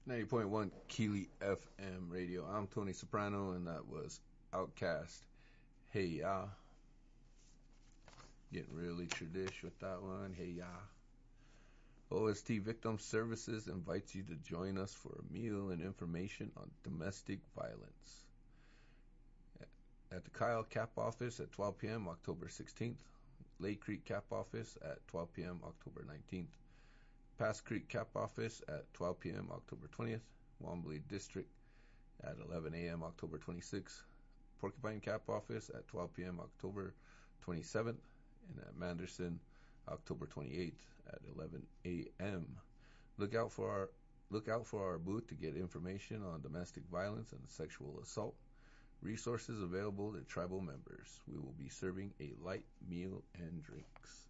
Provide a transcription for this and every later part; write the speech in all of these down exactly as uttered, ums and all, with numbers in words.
ninety point one Keely F M radio. I'm Tony Soprano, and that was Outcast. Hey ya. Getting really tradish with that one. Hey ya. O S T Victim Services invites you to join us for a meal and information on domestic violence at the Kyle Cap Office at twelve p.m. October sixteenth, Lake Creek Cap Office at twelve p.m. October nineteenth, Pass Creek Cap Office at twelve p.m. October twentieth, Wombly District at eleven a.m. October twenty-sixth, Porcupine Cap Office at twelve p.m. October twenty-seventh, and at Manderson October twenty-eighth at eleven a.m. Look out for our look out for our booth to get information on domestic violence and sexual assault. Resources available to tribal members. We will be serving a light meal and drinks.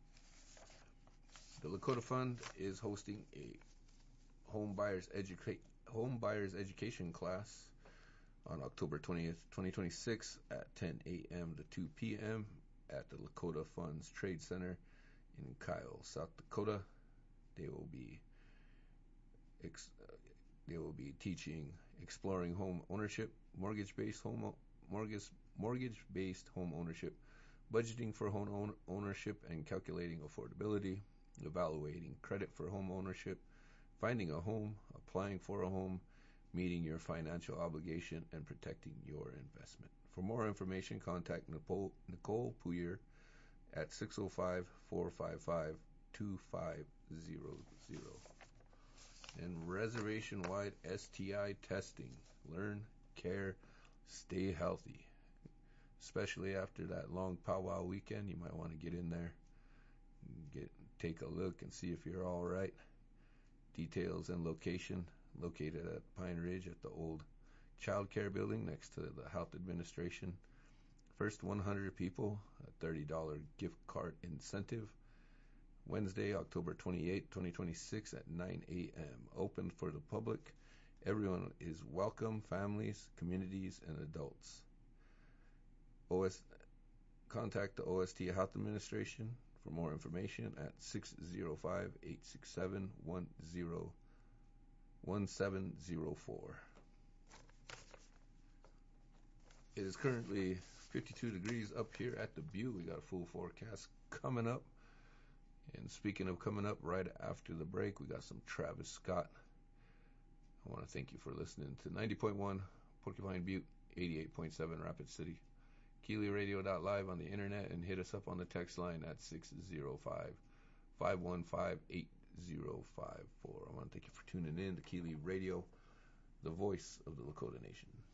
The Lakota Fund is hosting a home buyers, educa- home buyers education class on October twentieth, twenty twenty-six at ten a.m. to two p.m. at the Lakota Funds Trade Center in Kyle, South Dakota. They will be ex- uh, they will be teaching exploring home ownership, mortgage-based home mortgage mortgage-based home ownership, budgeting for home own- ownership and calculating affordability, evaluating credit for home ownership, finding a home, applying for a home, meeting your financial obligation, and protecting your investment. For more information, contact Nicole, Nicole Puyer at six oh five, four five five, two five zero zero. And reservation-wide S T I testing. Learn, care, stay healthy. Especially after that long powwow weekend, you might want to get in there, get take a look and see if you're all right. Details and location located at Pine Ridge at the old child care building next to the health administration. First one hundred people, a thirty dollars gift card incentive. Wednesday, October twenty-eighth, twenty twenty-six at nine a.m. Open for the public. Everyone is welcome, families, communities, and adults. O S, contact the O S T Health Administration for more information at six oh five, eight six seven, one oh one seven oh four. It is currently fifty-two degrees up here at the Butte. We got a full forecast coming up. And speaking of coming up, right after the break, we got some Travis Scott. I want to thank you for listening to ninety point one Porcupine Butte, eighty-eight point seven Rapid City, Keely Radio dot live on the internet, and hit us up on the text line at six oh five, five one five, eight oh five four. I want to thank you for tuning in to Keely Radio, the voice of the Lakota Nation.